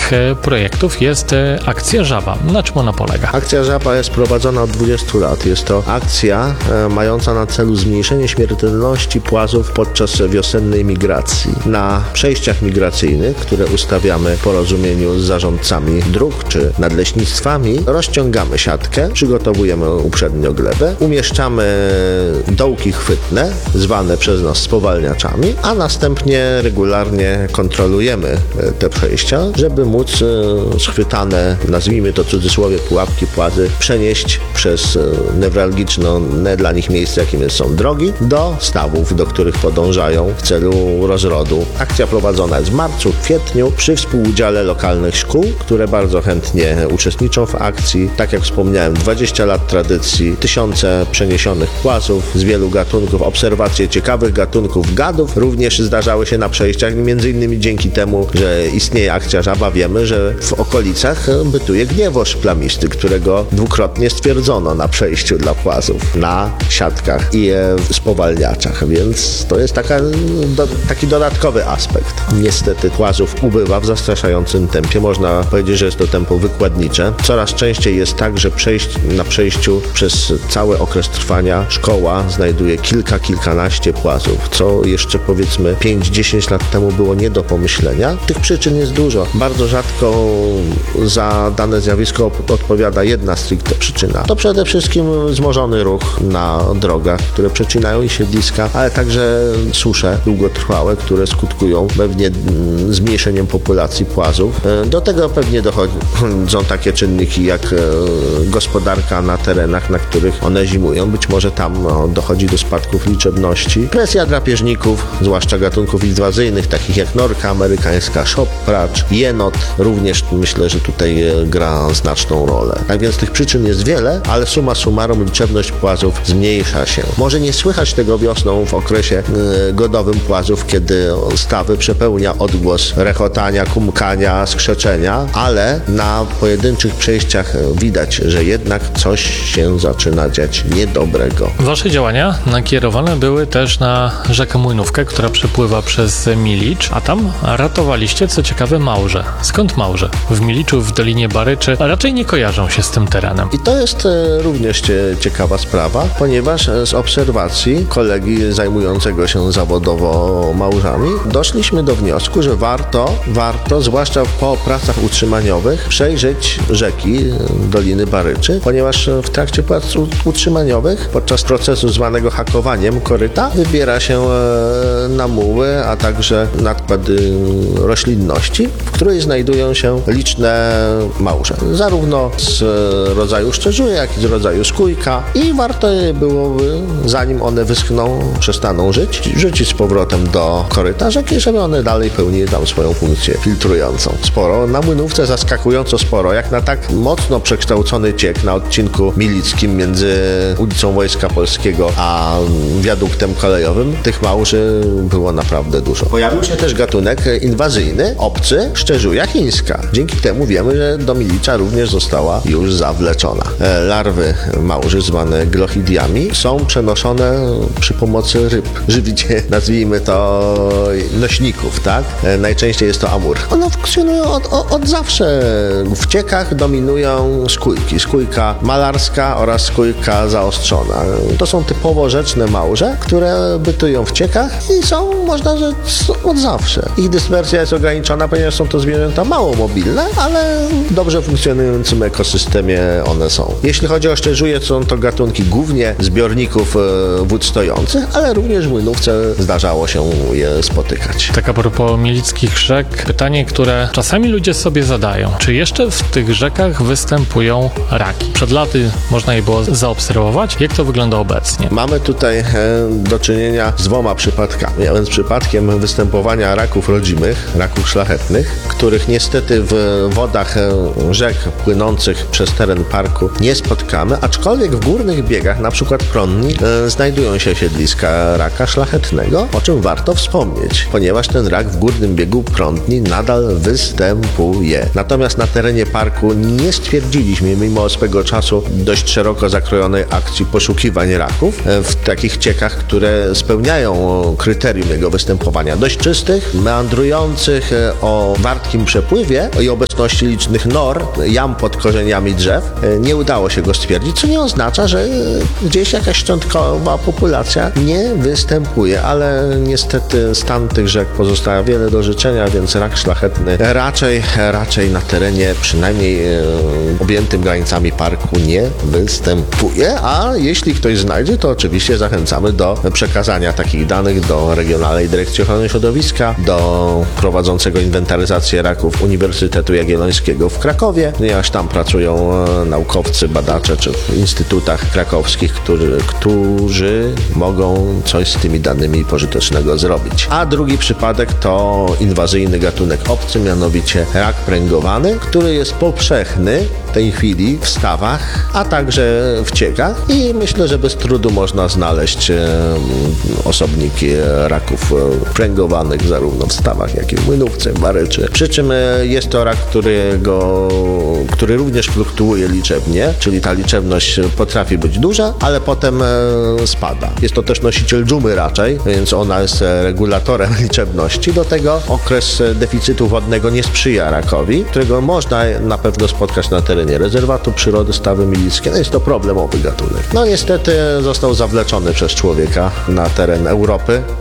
tych projektów jest akcja Żaba. Na czym ona polega? Akcja Żaba jest prowadzona od 20 lat. Jest to akcja mająca na celu zmniejszenie śmiertelności płazów podczas wiosennej migracji. Na przejściach migracyjnych, które ustawiamy w porozumieniu z zarządcami dróg czy nadleśnictwami, rozciągamy siatkę, przygotowujemy uprzednio glebę, umieszczamy dołki chwytne, zwane przez nas spowalniaczami, a następnie regularnie kontrolujemy te przejścia, żeby móc schwytane, nazwijmy to w cudzysłowie, pułapki, płazy przenieść przez newralgiczne dla nich miejsce, jakim są drogi, do stawów, do których podążają w celu rozrodu. Akcja prowadzona jest w marcu, kwietniu przy współudziale lokalnych szkół, które bardzo chętnie uczestniczą w akcji. Tak jak wspomniałem, 20 lat tradycji, tysiące przeniesionych płazów z wielu gatunków, obserwacje ciekawych gatunków gadów również zdarzały się na przejściach. Między innymi dzięki temu, że istnieje akcja Żaba, wiemy, że w okolicach bytuje gniewoż plamisty, którego dwukrotnie stwierdzono na przejściu dla płazów, na siatkach i spowalniaczach, więc to jest taki dodatkowy aspekt. Niestety płazów ubywa w zastraszającym tempie. Można powiedzieć, że jest to tempo wykładnicze. Coraz częściej jest tak, że na przejściu przez cały okres trwania szkoła znajduje kilkanaście płazów, co jeszcze powiedzmy 5-10 lat temu było nie do pomyślenia. Tych przyczyn jest dużo. Bardzo rzadko za dane zjawisko odpowiada jedna stricte przyczyna. To przede wszystkim wzmożony ruch na drogach, które przecinają i siedliska, ale także susze długotrwałe, które skutkują pewnie zmniejszeniem populacji płazów. Do tego pewnie dochodzą takie czynniki jak gospodarka na terenach, na których one zimują. Być może tam dochodzi do spadków liczebności. Presja drapieżników, zwłaszcza gatunków inwazyjnych, takich jak norka amerykańska, szop-pracz, jenot, również myślę, że tutaj gra znaczną rolę. Tak więc tych przyczyn jest wiele, ale summa summarum liczebność płazów zmniejsza się. Może nie słychać tego wiosną w okresie godowym płazów, kiedy stawy przepełnia odgłos rechotania, kumkania, skrzeczenia, ale na pojedynczych przejściach widać, że jednak coś się zaczyna dziać niedobrego. Wasze działania nakierowane były też na rzekę Młynówkę, która przepływa przez Milicz, a tam ratowaliście, co ciekawe, małże. Skąd małże? W Miliczu, w Dolinie Baryczy raczej nie kojarzą się z tym terenem. I to jest również ciekawa sprawa, ponieważ z obserwacji kolegi zajmującego się zawodowo małżami doszliśmy do wniosku, że warto, zwłaszcza po pracach utrzymaniowych, przejrzeć rzeki Doliny Baryczy, ponieważ w trakcie prac utrzymaniowych podczas procesu zwanego hakowaniem koryta wybiera się na muły, a także nadkłady roślinności, w której znajdują się liczne małże. Zarówno z rodzaju szczerzuja, jak i z rodzaju skójka i warto je byłoby, zanim one wyschną, przestaną żyć, wrzucić z powrotem do koryta rzeki, żeby one dalej pełniły tam swoją funkcję filtrującą. Sporo, na Młynówce zaskakująco sporo, jak na tak mocno przekształcony ciek na odcinku milickim między ulicą Wojska Polskiego a wiaduktem kolejowym, tych małży było naprawdę dużo. Pojawił się też gatunek inwazyjny, obcy, szczerzuja chińska. Dzięki temu wiemy, że do Milicza również została już zawleczona. Larwy małży, zwane glochidiami, są przenoszone przy pomocy ryb, żywicie, nazwijmy to nośników, tak? Najczęściej jest to amur. One funkcjonują od zawsze. W ciekach dominują skójki. Skójka malarska oraz skójka zaostrzona. To są typowo rzeczne małże, które bytują w ciekach i są, można rzec, od zawsze. Ich dyspersja jest ograniczona, ponieważ są to zwierzęta mało mobilne, ale w dobrze funkcjonującym ekosystemie one są. Jeśli chodzi o szczerzuje, są to gatunki głównie zbiorników wód stojących, ale również w Młynówce zdarzało się je spotykać. Tak a propos mielickich rzek, pytanie, które czasami ludzie sobie zadają. Czy jeszcze w tych rzekach występują raki? Przed laty można je było zaobserwować. Jak to wygląda obecnie? Mamy tutaj do czynienia z dwoma przypadkami, a więc przypadkiem występowania raków rodzimych, raków szlachetnych, których niestety w wodach rzek płynących przez teren parku nie spotkamy, aczkolwiek w górnych biegach, na przykład Prądni, znajdują się siedliska raka szlachetnego, o czym warto wspomnieć, ponieważ ten rak w górnym biegu Prądni nadal występuje. Natomiast na terenie parku nie stwierdziliśmy, mimo swego czasu dość szeroko zakrojonej akcji poszukiwań raków, w takich ciekach, które spełniają kryterium jego występowania. Dość czystych, meandrujących, o wartkim przepływie i obecności licznych nor, jam pod korzeniami drzew, nie udało się go stwierdzić, co nie oznacza, że gdzieś jakaś szczątkowa populacja nie występuje, ale niestety stan tych rzek pozostawia wiele do życzenia, więc rak szlachetny raczej na terenie przynajmniej objętym granicami parku nie występuje, a jeśli ktoś znajdzie, to oczywiście zachęcamy do przekazania takich danych do Regionalnej Dyrekcji Ochrony Środowiska, do prowadzącego inwentaryzację raków Uniwersytetu Jagiellońskiego w Krakowie, ponieważ tam pracują naukowcy, badacze czy w instytutach krakowskich, którzy mogą coś z tymi danymi pożytecznego zrobić. A drugi przypadek to inwazyjny gatunek obcy, mianowicie rak pręgowany, który jest powszechny w tej chwili w stawach, a także w ciekach i myślę, że bez trudu można znaleźć osobniki raków pręgowanych zarówno w stawach, jak i w Młynówce, w Baryczy. Przy czym jest to rak, który również fluktuuje liczebnie, czyli ta liczebność potrafi być duża, ale potem spada. Jest to też nosiciel dżumy raczej, więc ona jest regulatorem liczebności. Do tego okres deficytu wodnego nie sprzyja rakowi, którego można na pewno spotkać na terenie rezerwatu przyrody Stawy Milickie. No jest to problemowy gatunek. No niestety został zawleczony przez człowieka na teren Europy.